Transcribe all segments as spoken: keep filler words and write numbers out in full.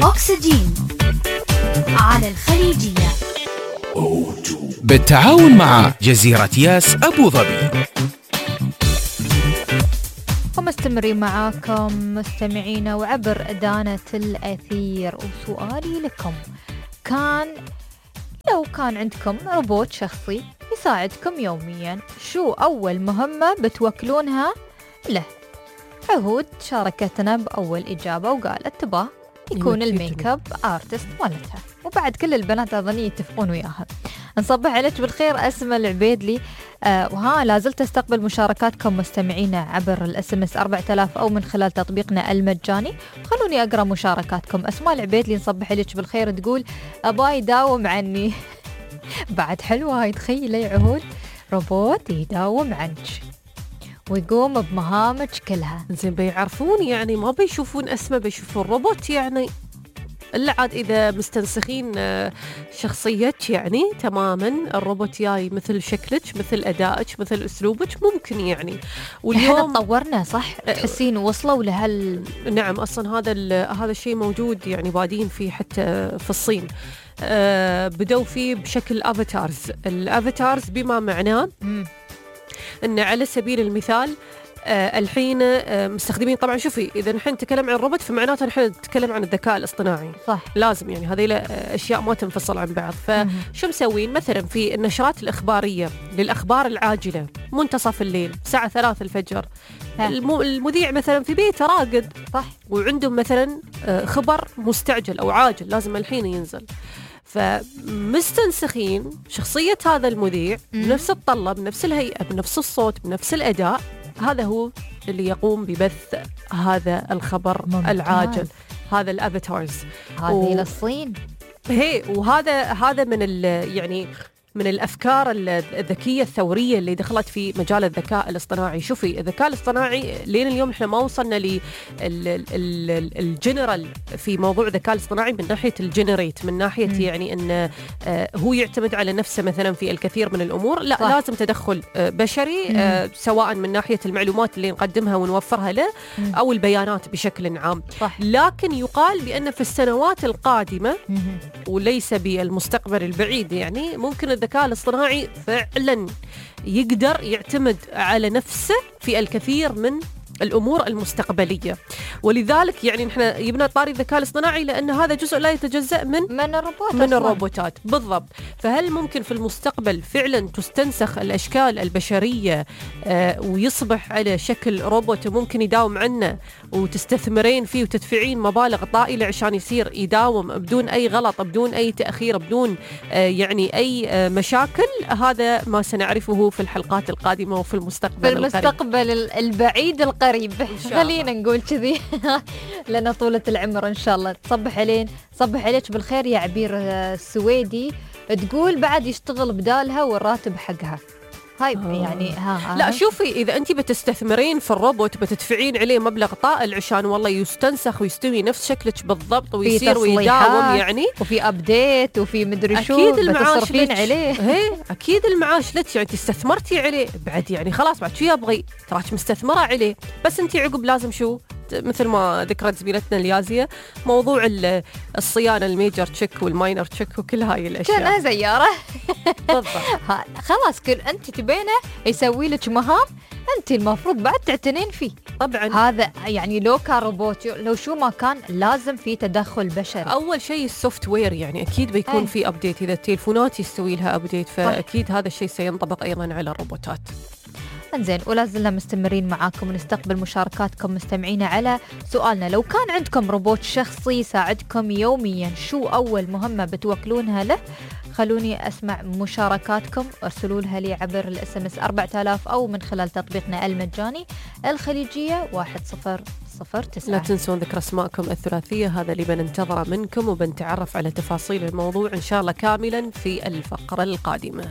أكسجين على الخليجية بالتعاون مع جزيرة ياس أبو ظبي. ومستمرين معاكم مستمعينا وعبر دانة الأثير. وسؤالي لكم كان: لو كان عندكم روبوت شخصي يساعدكم يوميا، شو أول مهمة بتوكلونها له؟ عهود شاركتنا بأول إجابة وقالت تباه يكون الميك اب ارتست مالتها، وبعد كل البنات اظني يتفقون وياها. نصبح عليك بالخير أسماء العبيدلي. آه وها لازلت استقبل مشاركاتكم مستمعينا عبر الاس ام اس أربعة آلاف او من خلال تطبيقنا المجاني. خلوني اقرا مشاركاتكم. اسماء العبيدلي نصبح عليك بالخير تقول اباي يداوم عني. بعد حلوه هاي، تخيلي عهود روبوت يداوم عنك ويقوم بمهامك كلها. زين بيعرفون يعني ما بيشوفون اسمه، بيشوفون روبوت يعني، إلا عاد إذا مستنسخين شخصيتك يعني تماماً الروبوت جاي مثل شكلك مثل أدائك مثل أسلوبك ممكن يعني. واليوم تطورنا صح؟ تحسين وصلوا لهال. نعم أصلاً هذا هذا الشيء موجود يعني، بادين فيه حتى في الصين. أه بدوا فيه بشكل أفاتارز. الأفاتارز بما معناه م. أن على سبيل المثال آه الحين آه مستخدمين طبعا. شوفي إذا نحن نتكلم عن الروبوت فمعناته نحن نتكلم عن الذكاء الاصطناعي صح. لازم يعني هذه أشياء ما تنفصل عن بعض. فشو مسوين مثلا في النشرات الإخبارية للأخبار العاجلة منتصف الليل الساعة ثلاثة الفجر، المذيع مثلا في بيته راقد صح، وعندهم مثلا آه خبر مستعجل أو عاجل لازم الحين ينزل، فمستنسخين شخصية هذا المذيع بنفس الطلة بنفس الهيئة بنفس الصوت بنفس الأداء. هذا هو اللي يقوم ببث هذا الخبر ممتاز. العاجل هذا الافاتارز هذه و... للصين هي. وهذا هذا من ال... يعني من الأفكار الذكية الثورية اللي دخلت في مجال الذكاء الاصطناعي. شوفي الذكاء الاصطناعي لين اليوم احنا ما وصلنا للجنرال في موضوع الذكاء الاصطناعي من ناحية الجنريت، من ناحية م. يعني أن هو يعتمد على نفسه مثلا في الكثير من الأمور. لا صح. لازم تدخل بشري م. سواء من ناحية المعلومات اللي نقدمها ونوفرها له م. أو البيانات بشكل عام صح. لكن يقال بأن في السنوات القادمة م. وليس بالمستقبل البعيد يعني ممكن الذكاء الاصطناعي فعلا يقدر يعتمد على نفسه في الكثير من الأمور المستقبلية. ولذلك يعني نحن يبنى طاري الذكاء الاصطناعي لأن هذا جزء لا يتجزأ من من الروبوت من الروبوتات بالضبط. فهل ممكن في المستقبل فعلا تستنسخ الأشكال البشرية آه ويصبح على شكل روبوت ممكن يداوم عنه وتستثمرين فيه وتدفعين مبالغ طائلة عشان يصير يداوم بدون أي غلط بدون أي تأخير بدون آه يعني أي آه مشاكل؟ هذا ما سنعرفه في الحلقات القادمة وفي المستقبل في المستقبل القريب. البعيد القريب خلينا نقول كذي لنا طولة العمر إن شاء الله. تصبح علين صبح عليك بالخير يا عبير السويدي تقول بعد يشتغل بدالها والراتب حقها. هاي يعني ها لا شوفي إذا أنت بتستثمرين في الروبوت بتدفعين عليه مبلغ طائل عشان والله يستنسخ ويستوي نفس شكلك بالضبط ويصير ويداوم يعني وفي أبديت وفي مدري شو أكيد المعاش لك عليه. هي أكيد المعاش لك يعني استثمرتي عليه بعد يعني خلاص بعد شو يبغي تراك مستثمرة عليه. بس أنت عقب لازم شو مثل ما ذكرت زميلتنا اليازية موضوع الصيانة الميجر تشيك والماينر تشيك وكل هاي الأشياء كأنها زيارة بالضبط. خلاص كل أنت تبينه يسوي لك مهام أنت المفروض بعد تعتنين فيه طبعا. هذا يعني لو كان روبوت لو شو ما كان لازم في تدخل بشري. أول شيء السوفت وير يعني أكيد بيكون أي. في أبديت إذا التليفونات يستوي لها أبديت فأكيد هذا الشيء سينطبق أيضا على الروبوتات. انزين ولازلنا مستمرين معاكم ونستقبل مشاركاتكم مستمعين على سؤالنا: لو كان عندكم روبوت شخصي يساعدكم يوميا شو أول مهمة بتوكلونها له؟ خلوني أسمع مشاركاتكم ارسلوا لها لي عبر الاس ام اس أربعة آلاف أو من خلال تطبيقنا المجاني الخليجية واحد صفر صفر تسعة. لا تنسون ذكر اسماءكم الثلاثية، هذا اللي بننتظره منكم وبنتعرف على تفاصيل الموضوع إن شاء الله كاملا في الفقرة القادمة.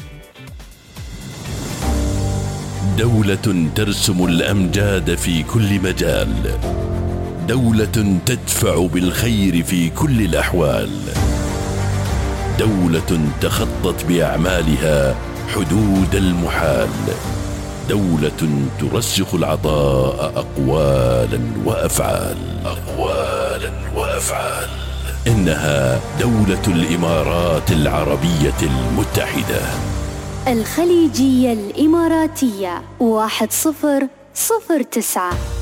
دولة ترسم الأمجاد في كل مجال، دولة تدفع بالخير في كل الأحوال، دولة تخطت بأعمالها حدود المحال، دولة ترسخ العطاء أقوالا وأفعال أقوالا وأفعال الأفعال. إنها دولة الإمارات العربية المتحدة. الخليجية الإماراتية واحد صفر صفر تسعة.